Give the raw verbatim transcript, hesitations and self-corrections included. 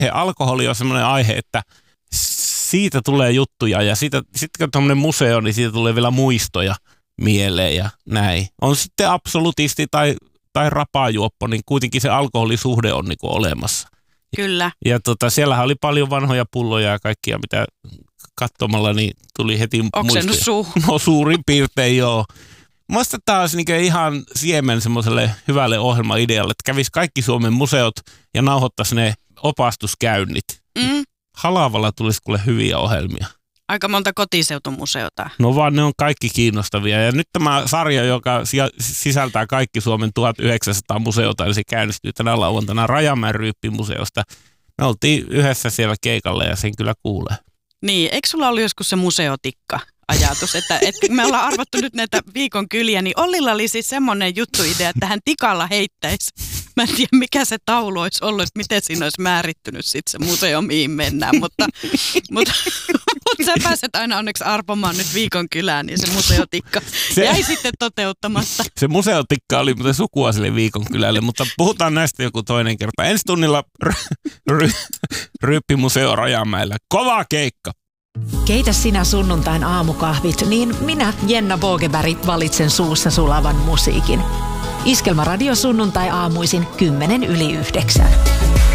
alkoholi on semmoinen aihe, että siitä tulee juttuja ja siitä, sitten kun on tämmöinen museo, niin siitä tulee vielä muistoja mieleen ja näin. On sitten absolutisti tai, tai rapajuoppo, niin kuitenkin se alkoholisuhde on niin kuin olemassa. Kyllä. Ja tota, siellähän oli paljon vanhoja pulloja ja kaikkia, mitä katsomalla niin tuli heti oksennut suu. No suurin piirtein joo. Musta taas niin ihan siemen semmoiselle hyvälle ohjelmaidealle, että kävisi kaikki Suomen museot ja nauhoittaisi ne opastuskäynnit. Mm. Halavalla tulisi kuule hyviä ohjelmia. Aika monta kotiseutumuseota. No vaan ne on kaikki kiinnostavia. Ja nyt tämä sarja, joka sisältää kaikki Suomen tuhatyhdeksänsataa museota, niin se käynnistyy tänä lauantaina Rajamäen Ryyppimuseosta. Me oltiin yhdessä siellä keikalla ja sen kyllä kuulee. Niin, eikö sulla ollut joskus se museotikka ajatus, että, että me ollaan arvattu nyt näitä viikon kyliä, niin Ollilla oli siis semmoinen juttuidea, että hän tikalla heittäisi. Mä en tiedä, mikä se taulu olisi ollut, että miten siinä olisi määrittynyt sitten se museo, mihin mennään, mutta, mutta, mutta sä pääset aina onneksi arpomaan nyt viikon kylään, niin se museotikka se, jäi sitten toteuttamatta. Se museotikka oli muuten sukua sille viikon kylälle, mutta puhutaan näistä joku toinen kerta. Ensi tunnilla ry, ry, Ryyppimuseo Rajamäellä. Kova keikka! Keitä sinä sunnuntain aamukahvit, niin minä, Jenna Bogeberg, valitsen suussa sulavan musiikin. Iskelmäradio sunnuntai aamuisin kymmenen yli yhdeksän.